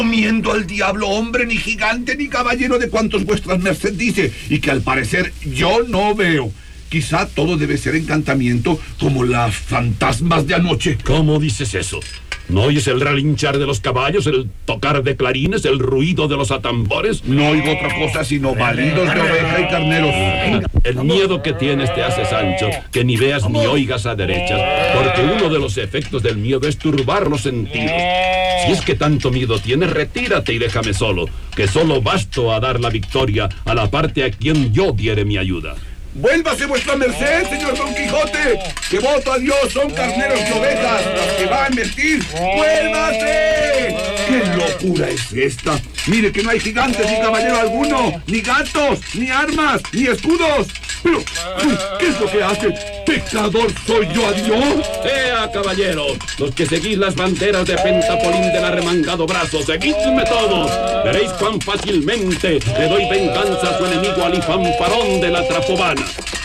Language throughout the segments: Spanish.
Miento al diablo, hombre, ni gigante, ni caballero de cuantos vuestras merced dice, y que al parecer yo no veo. Quizá todo debe ser encantamiento, como las fantasmas de anoche. ¿Cómo dices eso? ¿No oyes el relinchar de los caballos, el tocar de clarines, el ruido de los atambores? No oigo otra cosa sino balidos de oveja y carneros. El miedo que tienes te hace, Sancho, que ni veas ni oigas a derechas, porque uno de los efectos del miedo es turbar los sentidos. Si es que tanto miedo tienes, retírate y déjame solo, que solo basto a dar la victoria a la parte a quien yo diere mi ayuda. Vuélvase vuestra merced, señor Don Quijote, que voto a Dios son carneros y ovejas los que va a embestir. ¡Vuélvase! ¡Qué locura es esta! Mire que no hay gigantes ni caballero alguno, ni gatos, ni armas, ni escudos. Pero, ¿qué es lo que hace? ¿Pecador soy yo a Dios? ¡Ea, caballero! Los que seguís las banderas de Pentapolín del arremangado brazo, seguidme todos. Veréis cuán fácilmente le doy venganza a su enemigo Alifanfarón de la Trapobana.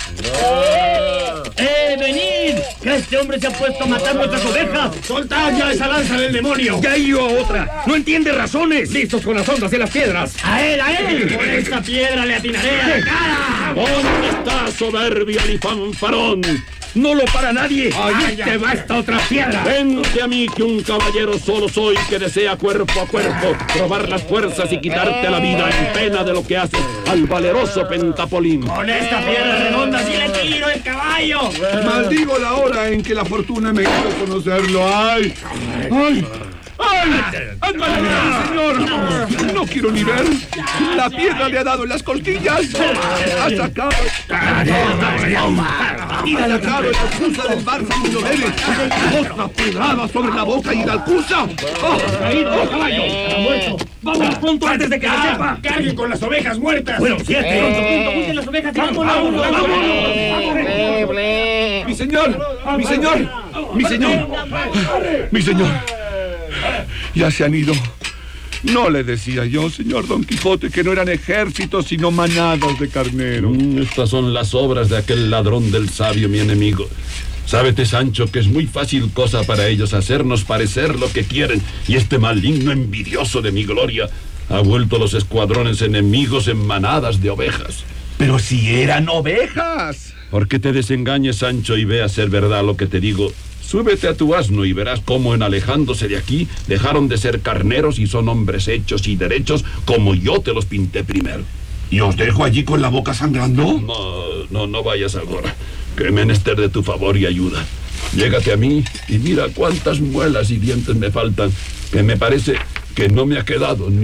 ¡Venid! ¡Que este hombre se ha puesto a matar nuestras ovejas! ¡Soltad ya esa lanza del demonio! ¡Ya iba otra! ¡No entiende razones! ¡Listos con las ondas y las piedras! ¡A él, a él! ¡Con esta piedra le atinaré a la cara! ¿Dónde está soberbio Alifanfarón? ¡No lo para nadie! ¡Ahí te va esta otra piedra! Vente a mí, que un caballero solo soy, que desea cuerpo a cuerpo probar las fuerzas y quitarte la vida en pena de lo que haces al valeroso Pentapolín. ¡Con esta piedra redonda sí le tiro el caballo! Maldigo la hora en que la fortuna me hizo conocerlo. ¡Ay! ¡Ay! ¡Ay! ¡Ándale, señor! No quiero ni ver. La piedra le ha dado en las costillas. Ha sacado la alcusa del bar como lo debe. Otra pedrada sobre la boca y la alcusa. ¡Caído, caballo! ¡Está muerto! ¡Vamos pronto antes de que se sepa! ¡Carguen con las ovejas muertas! ¡Bueno, 7! ¡Pronto, busquen las ovejas y vámonos! ¡Mi señor! ¡Mi señor! ¡Mi señor! ¡Mi señor! Ya se han ido. No le decía yo, señor Don Quijote, que no eran ejércitos, sino manadas de carneros. Estas son las obras de aquel ladrón del sabio, mi enemigo. Sábete, Sancho, que es muy fácil cosa para ellos hacernos parecer lo que quieren, y este maligno envidioso de mi gloria ha vuelto los escuadrones enemigos en manadas de ovejas. Pero si eran ovejas. ¿Por qué te desengañes, Sancho, y veas ser verdad lo que te digo? Súbete a tu asno y verás cómo en alejándose de aquí dejaron de ser carneros y son hombres hechos y derechos como yo te los pinté primero. ¿Y os dejo allí con la boca sangrando? No vayas ahora, que he menester de tu favor y ayuda. Llégate a mí y mira cuántas muelas y dientes me faltan, que me parece que no me ha quedado ni